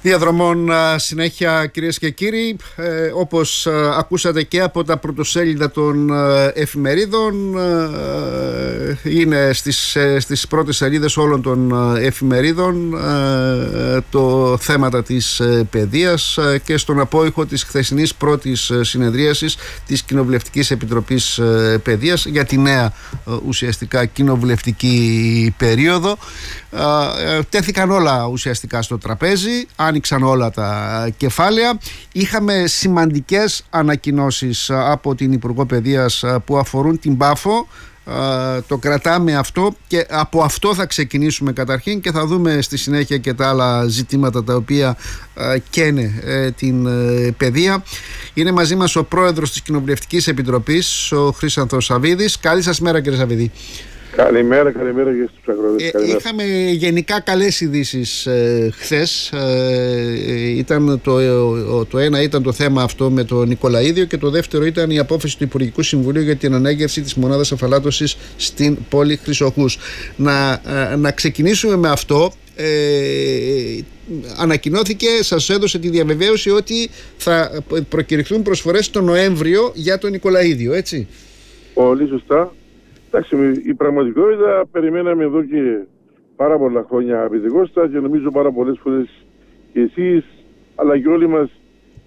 Διαδρομών συνέχεια, κυρίες και κύριοι. Όπως ακούσατε και από τα πρωτοσέλιδα των εφημερίδων, είναι στις πρώτες σελίδες όλων των εφημερίδων το θέματα της παιδείας και στον απόϊχο της χθεσινής πρώτης συνεδρίασης της Κοινοβουλευτικής Επιτροπής Παιδείας για τη νέα ουσιαστικά κοινοβουλευτική περίοδο. Τέθηκαν όλα ουσιαστικά στο τραπέζι, άνοιξαν όλα τα κεφάλαια. Είχαμε σημαντικές ανακοινώσεις από την Υπουργό Παιδείας που αφορούν την Πάφο. Το κρατάμε αυτό και από αυτό θα ξεκινήσουμε καταρχήν και θα δούμε στη συνέχεια και τα άλλα ζητήματα τα οποία καίνε την παιδεία. Είναι μαζί μας ο πρόεδρος της Κοινοβουλευτικής Επιτροπής, ο Χρήσανθος Σαββίδης. Καλή σας μέρα, κύριε Σαββίδη. Καλημέρα και στους αγρότες. Είχαμε γενικά καλές ειδήσεις χθες. Ήταν το ένα ήταν το θέμα αυτό με το Νικολαΐδιο και το δεύτερο ήταν η απόφαση του Υπουργικού Συμβουλίου για την ανέγερση της μονάδας αφαλάτωσης στην πόλη Χρυσοχούς. Να ξεκινήσουμε με αυτό. Ανακοινώθηκε, σας έδωσε τη διαβεβαίωση ότι θα προκηρυχθούν προσφορές το Νοέμβριο για το Νικολαΐδιο, έτσι? Πολύ σωστά. Εντάξει, η πραγματικότητα περιμέναμε εδώ και πάρα πολλά χρόνια, αγαπητέ Κώστα, και νομίζω πάρα πολλές φορές και εσείς αλλά και όλοι μας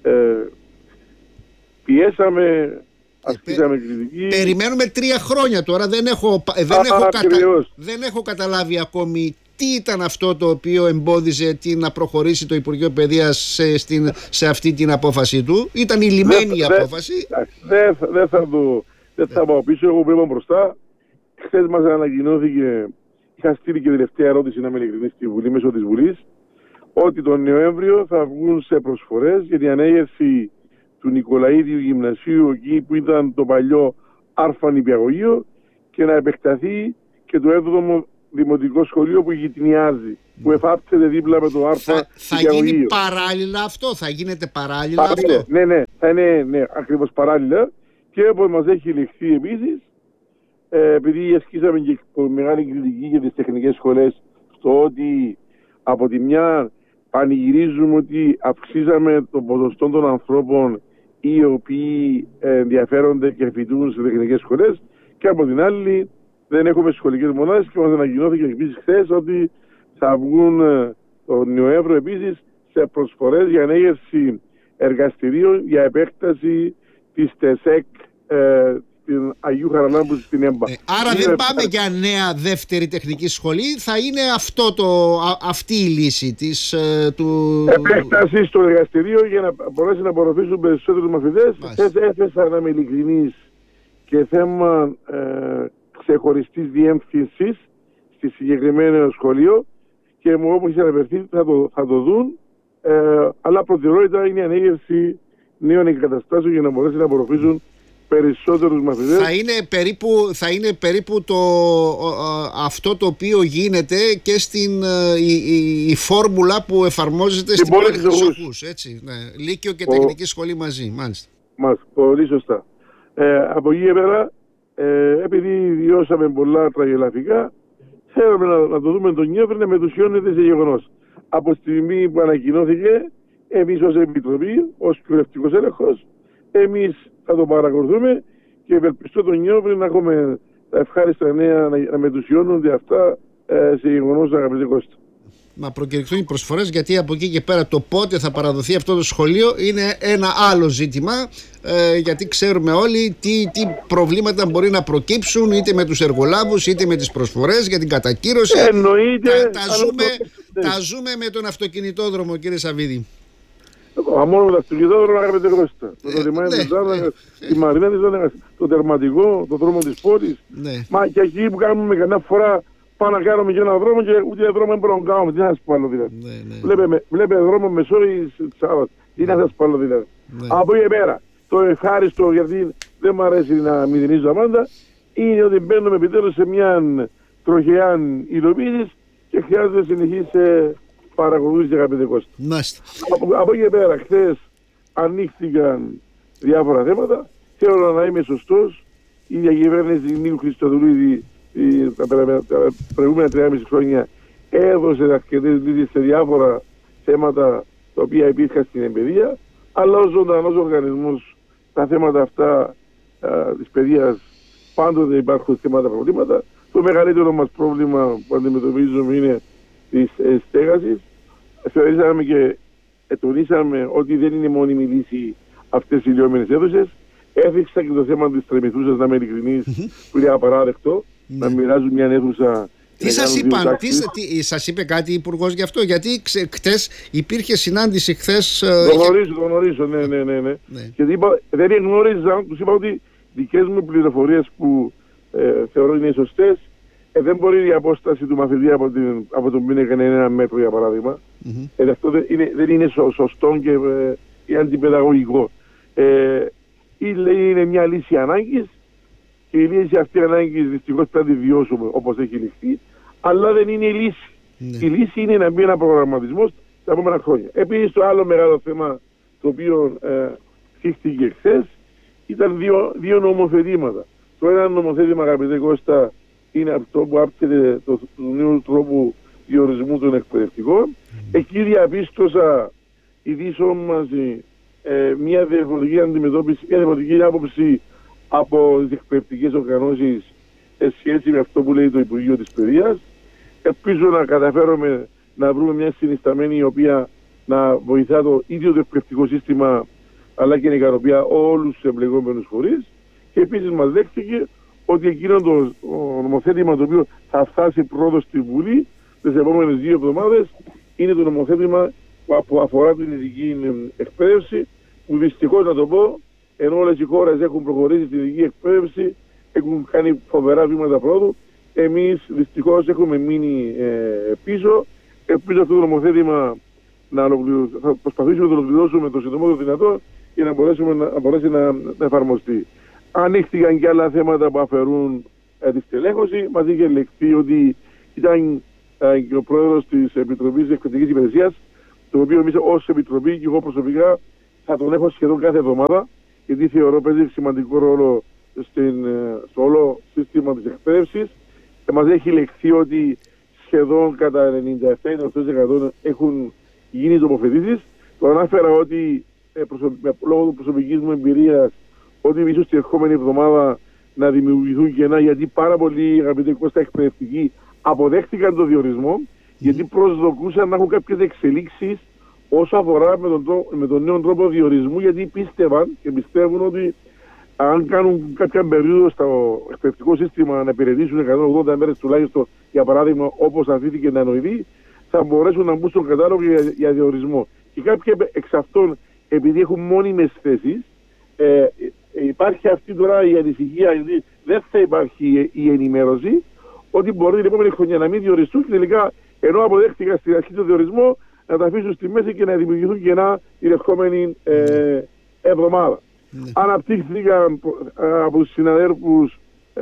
πιέσαμε, ασκήσαμε κριτική. Περιμένουμε 3 χρόνια τώρα, δεν έχω καταλάβει ακόμη τι ήταν αυτό το οποίο εμπόδιζε να προχωρήσει το Υπουργείο Παιδείας σε αυτή την απόφαση του. Ήταν η λιμένη η απόφαση. Δεν θα πάω πίσω, εγώ πρέπει μπροστά. Χθες μας ανακοινώθηκε, είχα στείλει και τελευταία ερώτηση, να είμαι ειλικρινής, στη Βουλή μέσω της Βουλής, ότι τον Νοέμβριο θα βγουν σε προσφορές για την ανέγερση του Νικολαΐδιου Γυμνασίου, εκεί που ήταν το παλιό άρφα νηπιαγωγείο, και να επεκταθεί και το 7ο Δημοτικό Σχολείο που γειτονιάζει, που εφάπτεται δίπλα με το άρφα νηπιαγωγείο. Θα γίνει παράλληλα αυτό, θα γίνεται παράλληλα αυτό. Ναι, θα είναι ακριβώς παράλληλα. Και όπως μας έχει λεχθεί επίσης, επειδή ασκήσαμε και μεγάλη κριτική για τις τεχνικές σχολές, στο ότι από τη μια πανηγυρίζουμε ότι αυξήσαμε το ποσοστό των ανθρώπων οι οποίοι ενδιαφέρονται και φοιτούν σε τεχνικές σχολές, και από την άλλη δεν έχουμε σχολικές μονάδες, και μας ανακοινώθηκε επίσης χθες ότι θα βγουν τον Νοέμβριο επίσης σε προσφορές για ανέγερση εργαστηρίων για επέκταση της ΤΕΣΕΚ στην Αγίου Χαραλάμπου στην Έμπα. Άρα δεν πάμε για νέα δεύτερη τεχνική σχολή, θα είναι αυτή η λύση του... Επέκταση στο εργαστηρίο για να μπορέσει να απορροφήσουν περισσότερους μαθητές. Έθεσα, να είμαι ειλικρινής, και θέμα ξεχωριστής διεύθυνσης στη συγκεκριμένο σχολείο, και μου όπως είχε αναφερθεί θα το δουν, αλλά προτεραιότητα είναι η ανέγερση νέων εγκαταστάσεων για να μπορέσει να απορροφήσουν περισσότερους μαθητές. Θα είναι περίπου αυτό το οποίο γίνεται και η φόρμουλα που εφαρμόζεται στην πόλη Χρυσοχούς, έτσι, ναι. Λύκειο και τεχνική σχολή μαζί, μάλιστα. Πολύ σωστά. Από εκεί πέρα, επειδή βιώσαμε πολλά τραγελαφικά, θέλουμε να το δούμε τον Νιόβρη να μετουσιώνεται σε γεγονός. Από τη στιγμή που ανακοινώθηκε, εμείς ως Επιτροπή, ως Κοινοβουλευτικός Έλεγχος, εμείς θα το παρακολουθούμε, και ευελπιστώ τον Νιόβρη να έχουμε τα ευχάριστα νέα να μετουσιώνονται αυτά σε γεγονός, αγαπητέ Κώστα. Να προκηρυχθούν οι προσφορές, γιατί από εκεί και πέρα το πότε θα παραδοθεί αυτό το σχολείο είναι ένα άλλο ζήτημα, γιατί ξέρουμε όλοι τι προβλήματα μπορεί να προκύψουν είτε με τους εργολάβους είτε με τις προσφορές για την κατακύρωση. Εννοείται. Τα ζούμε με τον αυτοκινητόδρομο, κύριε Σαββίδη. Μόνο με το αυτοκινητόδρομο, αγαπητέ Κώστα. Το λιμάνι της Ζάνας, τη Μαρίνα της Ζάνας, το τερματικό, το δρόμο της πόλης. Μα και εκεί που κάνουμε καμιά φορά, πάμε να κάνουμε και ένα δρόμο και ούτε δρόμο δεν μπορούμε να κάνουμε. Τι να σας πω δηλαδή. Βλέπε δρόμο Μεσόης Σάββατο. Τι να σας πω δηλαδή. Από εκεί πέρα, το ευχάριστο, γιατί δεν μου αρέσει να μηδενίζω πάντα, είναι ότι μπαίνουμε επιτέλους σε μια τροχιά υλοποίηση και χρειάζεται συνεχής παρακολούθηση, αγαπητέ Κώστα. Από εκεί πέρα, χθες ανοίχθηκαν διάφορα θέματα. Θέλω να είμαι σωστός. Η διακυβέρνηση Νίκου Χριστοδουλίδη τα προηγούμενα 3,5 χρόνια έδωσε αρκετές λύσεις σε διάφορα θέματα τα οποία υπήρχαν στην εμπειρία, αλλά ως ζωντανός οργανισμός τα θέματα αυτά της παιδείας πάντοτε υπάρχουν θέματα, προβλήματα. Το μεγαλύτερο μας πρόβλημα που αντιμετωπίζουμε είναι της στέγασης. Θεωρήσαμε και τονίσαμε ότι δεν είναι μόνιμη λύση αυτές οι λιώμενες αίθουσες. Έθιξα και το θέμα της τρεμηθούσας, να είμαι ειλικρινής, που είναι απαράδεκτο, να μοιράζουν μια αίθουσα. Τι σας είπαν, σας είπε κάτι Υπουργός γι' αυτό? Γιατί χτες υπήρχε συνάντηση χθες. Το γνωρίζω, ναι. Και δεν γνώριζα, τους είπα ότι δικές μου πληροφορίες που θεωρώ είναι σωστές, δεν μπορεί η απόσταση του μαθητή από τον πίνακα να είναι 1 μέτρο, για παράδειγμα. Αυτό δεν είναι σωστό και αντιπαιδαγωγικό. Είναι μια λύση ανάγκης και η λύση αυτή ανάγκης δυστυχώς πρέπει να τη βιώσουμε όπως έχει ληφθεί, αλλά δεν είναι η λύση. Η λύση είναι να μπει ένα προγραμματισμός τα επόμενα χρόνια. Επίσης, το άλλο μεγάλο θέμα το οποίο θύχτηκε χθες ήταν δύο νομοθετήματα. Το ένα νομοθέτημα, αγαπητέ Κώστα, είναι αυτό που άπτεται του νέου τρόπου διορισμού των εκπαιδευτικών. Εκεί διαπίστωσα η δίσόμαση μια διαφορετική αντιμετώπιση, μια διαφορετική άποψη από τις εκπαιδευτικές οργανώσεις σε σχέση με αυτό που λέει το Υπουργείο της Παιδείας. Ελπίζω να καταφέρουμε να βρούμε μια συνισταμένη η οποία να βοηθά το ίδιο το εκπαιδευτικό σύστημα, αλλά και να ικανοποιεί όλους τους εμπλεκόμενους φορείς. Και επίσης μας δέχτηκε ότι εκείνο το νομοθέτημα το οποίο θα φτάσει πρώτο στη Βουλή τις επόμενες 2 εβδομάδες είναι το νομοθέτημα που αφορά την ειδική εκπαίδευση, που δυστυχώς, να το πω, ενώ όλες οι χώρες έχουν προχωρήσει στην ειδική εκπαίδευση, έχουν κάνει φοβερά βήματα πρόοδου, εμείς δυστυχώς έχουμε μείνει πίσω. Ελπίζω αυτό το νομοθέτημα θα προσπαθήσουμε να το ολοκληρώσουμε το συντομότερο δυνατό και να μπορέσει να εφαρμοστεί. Ανοίχθηκαν και άλλα θέματα που αφαιρούν τη στελέχωση. Μας είχε λεχθεί ότι ήταν και ο πρόεδρος της Επιτροπής Εκπαιδευτικής Υπηρεσίας, το οποίο εμείς ως Επιτροπή και εγώ προσωπικά θα τον έχω σχεδόν κάθε εβδομάδα, γιατί θεωρώ παίζει σημαντικό ρόλο στο όλο σύστημα της εκπαίδευσης. Μας έχει λεχθεί ότι σχεδόν κατά 97% έχουν γίνει τοποθετήσεις. Το ανάφερα ότι λόγω του προσωπικής μου εμπειρίας, ότι ίσως την ερχόμενη εβδομάδα να δημιουργηθούν κενά, γιατί πάρα πολλοί, αγαπητοί Κώστα, εκπαιδευτικοί αποδέχτηκαν το διορισμό, γιατί προσδοκούσαν να έχουν κάποιες εξελίξεις όσο αφορά με τον νέο τρόπο διορισμού, γιατί πίστευαν και πιστεύουν ότι αν κάνουν κάποια περίοδο στο εκπαιδευτικό σύστημα να υπηρετήσουν 180 μέρες τουλάχιστον, για παράδειγμα, όπως αφήθηκε να εννοηθεί, θα μπορέσουν να μπουν στον κατάλογο για διορισμό. Και κάποιοι εξ αυτών, επειδή έχουν μόνιμες θέσεις, υπάρχει αυτή τώρα η ανησυχία, γιατί δεν θα υπάρχει η ενημέρωση, ότι μπορεί την επόμενη χρονιά να μην διοριστούν και τελικά, ενώ αποδέχτηκαν στην αρχή του διορισμό, να τα αφήσουν στη μέση και να δημιουργηθούν κενά την ερχόμενη εβδομάδα. Αναπτύχθηκαν από τους συναδέλφους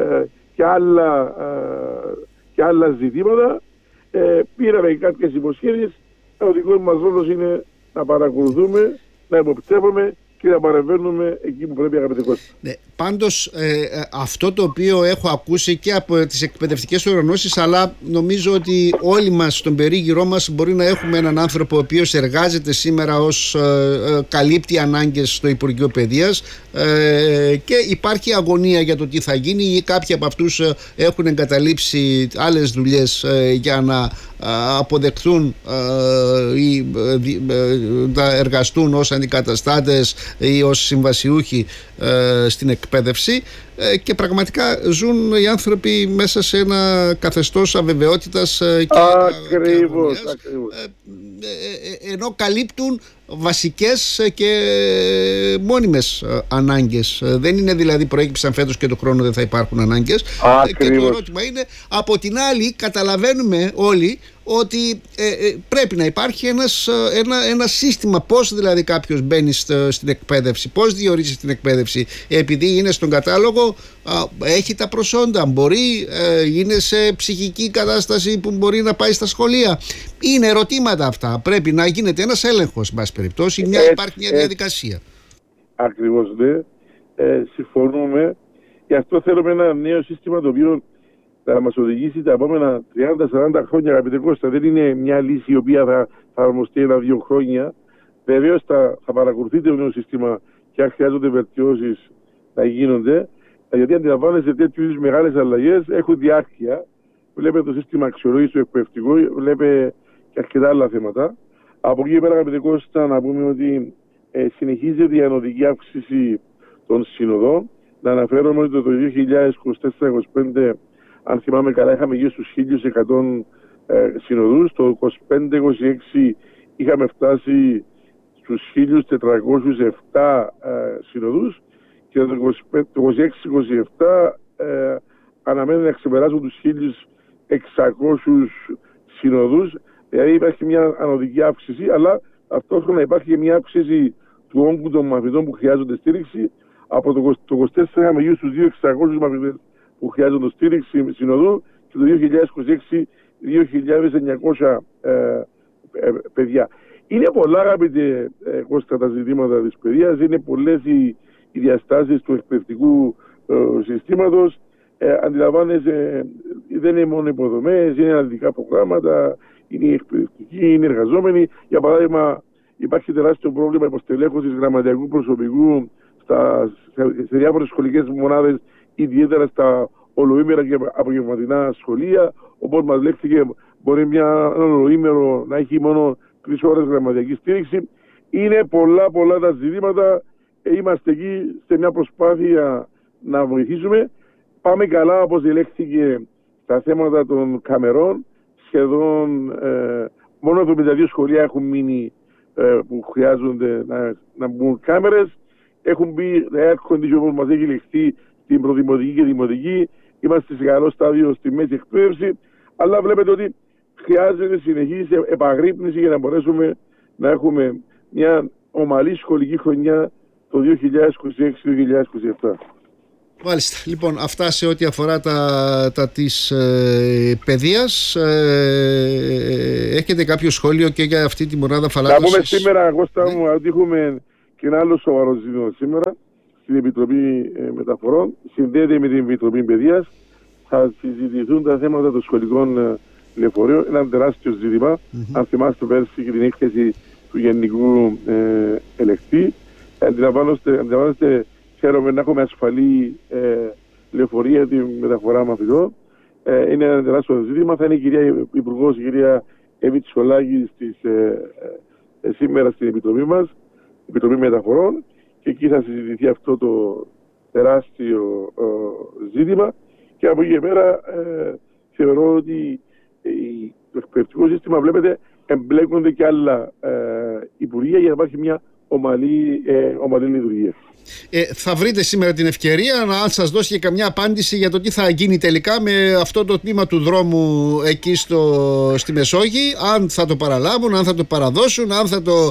και άλλα ζητήματα. Πήραμε κάποιες υποσχέσεις. Ο δικός μας ρόλος είναι να παρακολουθούμε, να υποπτεύουμε και να παρεμβαίνουμε εκεί που πρέπει, αγαπητέ Κώστα. Ναι, πάντως αυτό το οποίο έχω ακούσει και από τις εκπαιδευτικές οργανώσεις, αλλά νομίζω ότι όλοι μας στον περίγυρό μας μπορεί να έχουμε έναν άνθρωπο ο οποίος εργάζεται σήμερα ως καλύπτει ανάγκες στο Υπουργείο Παιδείας και υπάρχει αγωνία για το τι θα γίνει, ή κάποιοι από αυτούς έχουν εγκαταλείψει άλλες δουλειές για να αποδεχθούν ή να εργαστούν ως αντικαταστάτες ή ως συμβασιούχοι στην εκπαίδευση, και πραγματικά ζουν οι άνθρωποι μέσα σε ένα καθεστώς αβεβαιότητας και ακριβώς. ενώ καλύπτουν βασικές και μόνιμες ανάγκες. Δεν είναι δηλαδή προέκυψαν φέτος και το χρόνο δεν θα υπάρχουν ανάγκες. Και το ερώτημα είναι, από την άλλη καταλαβαίνουμε όλοι ότι πρέπει να υπάρχει ένα σύστημα, πώς δηλαδή κάποιος μπαίνει στην εκπαίδευση, πώς διορίζει στην εκπαίδευση, επειδή είναι στον κατάλογο, έχει τα προσόντα, μπορεί, είναι σε ψυχική κατάσταση που μπορεί να πάει στα σχολεία. Είναι ερωτήματα αυτά. Πρέπει να γίνεται ένας έλεγχος, εν πάση περιπτώσει, υπάρχει μια διαδικασία. Ακριβώς, ναι. Συμφωνούμε. Γι' αυτό θέλουμε ένα νέο σύστημα το οποίο θα μας οδηγήσει τα επόμενα 30-40 χρόνια, αγαπητέ Κώστα. Δεν είναι μια λύση η οποία θα εφαρμοστεί 1-2 χρόνια. Βεβαίως θα παρακολουθείτε το νέο σύστημα και αν χρειάζονται βελτιώσεις να γίνονται, γιατί αντιλαμβάνεστε τέτοιου είδους μεγάλες αλλαγές έχουν διάρκεια. Βλέπετε το σύστημα αξιολόγησης του εκπαιδευτικού, βλέπετε και αρκετά άλλα θέματα. Από εκεί πέρα, αγαπητέ Κώστα, να πούμε ότι συνεχίζεται η ανωδική αύξηση των συνοδών. Να αναφέρομαι ότι το 2024-2025, αν θυμάμαι καλά, είχαμε γύρω στους 1.100 συνοδούς. Το 2025-2026 είχαμε φτάσει στους 1.407 συνοδούς και το 2026-2027 αναμένει να ξεπεράσουν τους 1.600 συνοδούς. Δηλαδή υπάρχει μια ανωδική αύξηση, αλλά ταυτόχρονα υπάρχει και μια αύξηση του όγκου των μαθητών που χρειάζονται στήριξη. Από το 24 είχαμε γύρω στους 2.600 μαθητές που χρειάζονται στήριξη συνοδού και το 2026 2.900 παιδιά. Είναι πολλά, αγαπητέ Κώστα, τα ζητήματα της παιδείας, είναι πολλές οι διαστάσεις του εκπαιδευτικού συστήματος. Αντιλαμβάνεσαι, δεν είναι μόνο υποδομές, είναι αναλυτικά προγράμματα, είναι οι εκπαιδευτικοί, είναι οι εργαζόμενοι. Για παράδειγμα, υπάρχει τεράστιο πρόβλημα υποστελέχωσης γραμματιακού προσωπικού σε διάφορες σχολικές μονάδες, ιδιαίτερα στα ολοήμερα και απογευματινά σχολεία. Όπως μας λέχθηκε, μπορεί ένα ολοήμερο να έχει μόνο 3 ώρες γραμματιακή στήριξη. Είναι πολλά τα ζητήματα. Είμαστε εκεί σε μια προσπάθεια να βοηθήσουμε. Πάμε καλά, όπως ελέγχθηκε, στα θέματα των καμερών. Σχεδόν μόνο 72 σχολεία έχουν μείνει που χρειάζονται να μπουν κάμερες. Έχουν μπει air condition, όπως μας έχει λεχθεί, στην προδημοτική και δημοτική. Είμαστε σε καλό στάδιο στη μέση εκπαίδευση. Αλλά βλέπετε ότι χρειάζεται συνεχής επαγρύπνηση για να μπορέσουμε να έχουμε μια ομαλή σχολική χρονιά το 2026-2027. Μάλιστα. Λοιπόν, αυτά σε ό,τι αφορά τα της παιδείας. Έχετε κάποιο σχόλιο και για αυτή τη μονάδα φαλάτωσης? Να πούμε σήμερα, Κώστα μου, ότι έχουμε και ένα άλλο σοβαρό ζήτημα σήμερα στην Επιτροπή Μεταφορών. Συνδέεται με την Επιτροπή Παιδείας. Θα συζητηθούν τα θέματα των σχολικών λεωφορείων. Ένα τεράστιο ζήτημα. Αν θυμάστε πέρσι και την έκθεση του Γενικού Ελεκτή. Αντιλαμβάνεστε, χαίρομαι να έχουμε ασφαλή λεωφορεία για τη μεταφορά μαθητών. Είναι ένα τεράστιο ζήτημα. Θα είναι η κυρία Υπουργός, η κυρία Εύη Τσολάκη, σήμερα στην Επιτροπή μας, Επιτροπή Μεταφορών, και εκεί θα συζητηθεί αυτό το τεράστιο ζήτημα. Και από εκεί και πέρα θεωρώ ότι το εκπαιδευτικό σύστημα, βλέπετε, εμπλέκονται και άλλα υπουργεία για να υπάρχει μια ομαλή λειτουργία. Θα βρείτε σήμερα την ευκαιρία αν σας δώσει και καμιά απάντηση για το τι θα γίνει τελικά με αυτό το τμήμα του δρόμου εκεί στη Μεσόγειο, αν θα το παραλάβουν, αν θα το παραδώσουν, αν θα το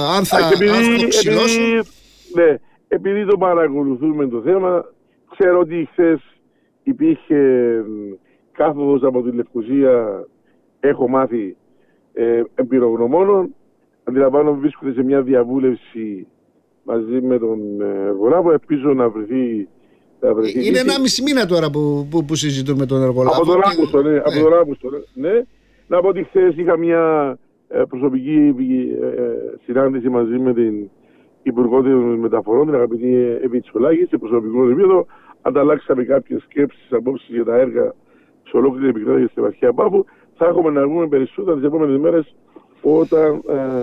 ξυλώσουν. Ναι, επειδή το παρακολουθούμε το θέμα, ξέρω ότι χθες υπήρχε κάθοδος από τη Λευκοσία, έχω μάθει, εμπειρογνωμόνων. Αντιλαμβάνομαι βρίσκονται σε μια διαβούλευση μαζί με τον εργολάβο. Ελπίζω να βρεθεί. Είναι 1,5 μήνα τώρα που συζητούν με τον εργολάβο. Από τον Αύγουστο, ναι. Από τον Αύγουστο, ναι. Να πω ότι χθες είχα μια προσωπική συνάντηση μαζί με την Υπουργό των Μεταφορών, την αγαπητή Εύη Τσολάκη, σε προσωπικό επίπεδο. Ανταλλάξαμε κάποιες σκέψεις, απόψεις για τα έργα σε ολόκληρη την επικράτεια στην επαρχία Πάφου. Θα έχουμε να βγούμε περισσότερα τις επόμενες μέρες, όταν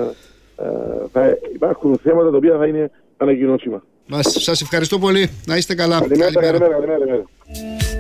θα υπάρχουν θέματα τα οποία θα είναι ανακοινώσιμα. Σας ευχαριστώ πολύ. Να είστε καλά. Καλημέρα.